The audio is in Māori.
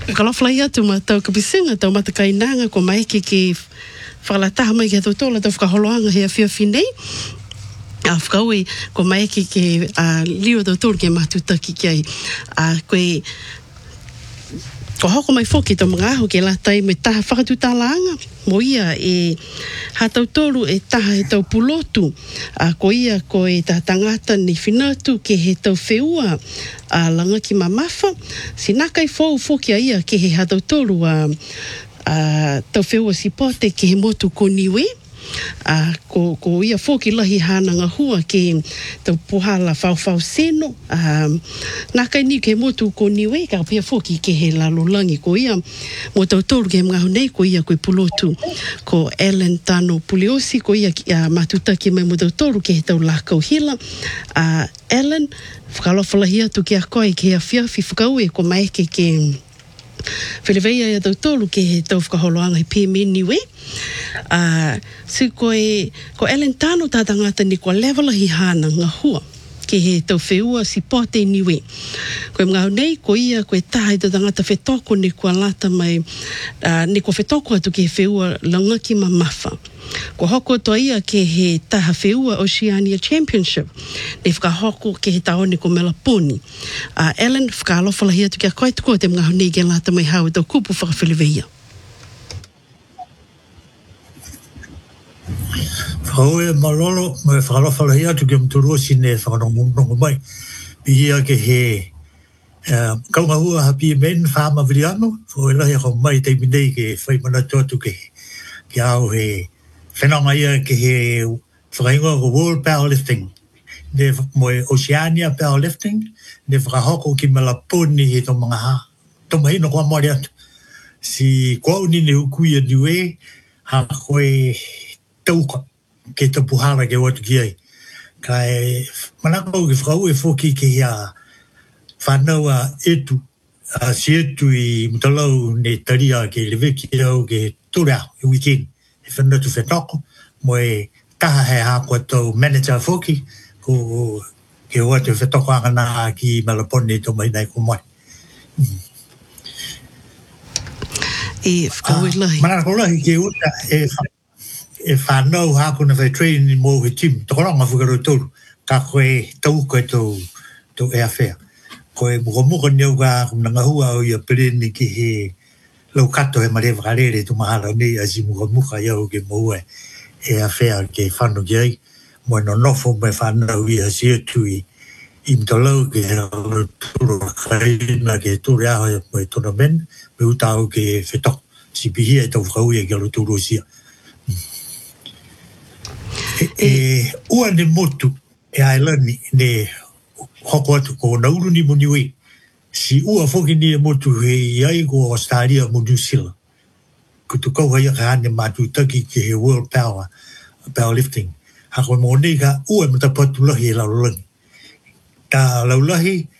Kaloflai atu ma tau kapisinga tau matakainanga ko mai ke whakalataha mai ke tautola tau whakaholoanga hea whiawhinei. Whakaui ko mai ke lio tautola ke matutaki kiai. Koe ko hoko mai whoki tau mga aho ke latai me taha whakatutalaanga. Mo ia ha tautolu taha he tau pulotu. Ko ia ko ta tangata ni whinatu ke he tau wheua langa ki mamafa. Sinakai fau whoki a ia ke he ha tautolu tau wheua sipote ke he motu ko niwe. Ko ia whoki lahi hānanga hua ke tau puhala whau seno. Nākai ni ke motu ko niwe ka pia whoki ke he lalolangi ko ia mo tau tolu ke mga hunei ko ia koe pulotu ko Ellen Tano Puliosi ko ia matutaki mai mo tau tolu ke he tau lakau hila. Ellen, whakalofalahi atu ke a koe ke a whiawhi whakaue ko maeke ke Whileweia ia tau tolu ke he tau whakaholoanga he PME niwe. Ko Ellen Tano tā tangata ni ko levela hi hana ngā hua ke he tau wheua si pote niwe. Koe mga nei, ko ia, koe taha i tau tangata whetoko ni ko alata mai, ni ko whetoko atu ke he wheua langa ki mamafa. Ko hoko toa ia ke he taha wheua Oceania Championship. Ne whakahoko ke he taone ko Melaponi. Ellen, whakalofalahi atu ke a koe tuko te mga nei ke alata mai hau tau kupu whakawhileweia. Haue malolo me whakalawhalahi atu ke mturuosi ne whakanongongo mai. Pihia ke he kaunga hua hapi men whaama viriano. Haue lahi ako mai teimi nei ke whaimanatu atu ke au he whenanga ia ke he whakaingoa ko World Powerlifting. Ne moe Oceania Powerlifting. Ne whakahoko ki Melaponi he tō mga ha. Tō mahino kua mori atu. Si kua uni ne hukuia niwe ha koe tauka. Ke te puhara ke watu ki ai. Kai manako ki whakau e whoki ke hia whanaua etu. Si etu i mtalau ne taria ke leweki au ke turea i weekend. E whanatu whenoko. Mo e taha he hako tau manager whoki. Ko ke watu whetoko angana ki Melaponi tō mai nei ko mai. E whakau lahi. Manako lahi ke uta e whanau hako na whai train mō he tim. Tokoranga whukaro tōru. Ka koe tau koe tau airfare. Koe muka niau ka kumnanga hua au ia pereni ki he lau kato he mare whakarere tu mahara nei a si muka iau ke mō airfare ke whanu ki ai. Moe no nofo me whanau i a si atu i mtalau ke tūro kaina ke tūre aho moe tōna men. Me utau ke whetok. Si pihia e tau whakauia ke alo tūro sia. Ua ne motu e ailani ne hoko atu ko nauru ni muniwe. Si ua whoki ni e motu he iai ko Australia mo New Zealand. Ko tu kau haya ka hane matu taki ke he World Powerlifting. Hako mo nei ka ua mata patu lahi e laulahi. Ta laulahi